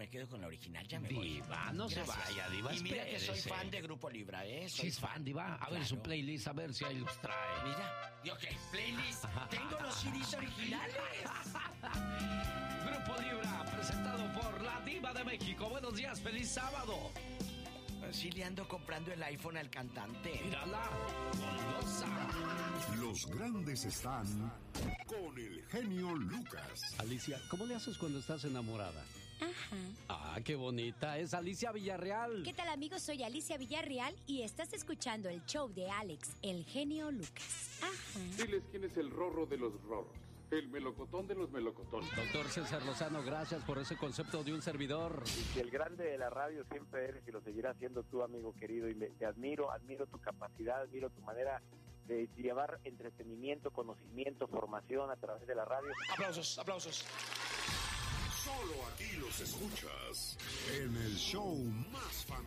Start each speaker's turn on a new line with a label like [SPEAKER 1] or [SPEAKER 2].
[SPEAKER 1] quedo con la original, ya me voy.
[SPEAKER 2] Diva, no
[SPEAKER 1] Gracias.
[SPEAKER 2] se vaya, Diva.
[SPEAKER 1] Y mira que soy
[SPEAKER 2] espérese.
[SPEAKER 1] fan de Grupo Libra, ¿eh?
[SPEAKER 2] Sí, es fan, Diva. A ver su playlist, a ver si ahí los trae.
[SPEAKER 1] Mira, ¿yo qué? Playlist. Tengo los CDs originales.
[SPEAKER 2] Grupo Libra, presentado por la Diva de México. Buenos días, feliz sábado.
[SPEAKER 1] Sí le ando comprando el iPhone al cantante.
[SPEAKER 2] Mírala, golosa.
[SPEAKER 3] Los grandes están con el genio Lucas.
[SPEAKER 2] Alicia, ¿cómo le haces cuando estás enamorada?
[SPEAKER 4] Ajá.
[SPEAKER 2] Ah, qué bonita. Es Alicia Villarreal.
[SPEAKER 4] ¿Qué tal, amigos? Soy Alicia Villarreal y estás escuchando el show de Alex, el genio Lucas. Ajá.
[SPEAKER 5] Diles quién es el rorro de los rorros. El melocotón de los melocotones.
[SPEAKER 2] Doctor César Lozano, gracias por ese concepto de un servidor.
[SPEAKER 6] Y que el grande de la radio siempre eres y lo seguirás siendo tú, amigo querido. Y te admiro tu capacidad, admiro tu manera de llevar entretenimiento, conocimiento, formación a través de la radio.
[SPEAKER 1] Aplausos, aplausos.
[SPEAKER 3] Solo aquí los escuchas en el show más